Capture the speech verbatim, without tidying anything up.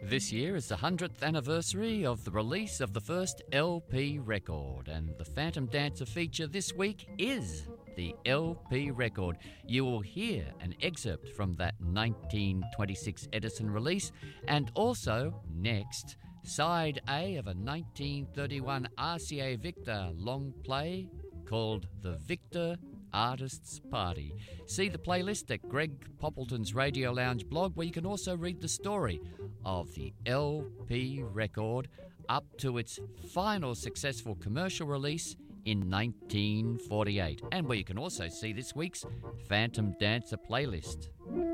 This year is the one hundredth anniversary of the release of the first L P record, and the Phantom Dancer feature this week is the L P record. You will hear an excerpt from that nineteen twenty-six Edison release, and also, next, side A of a nineteen thirty-one R C A Victor long play called The Victor Artists Party. See the playlist at Greg Poppleton's Radio Lounge blog, where you can also read the story of the L P record up to its final successful commercial release in nineteen forty-eight, and where you can also see this week's Phantom Dancer playlist.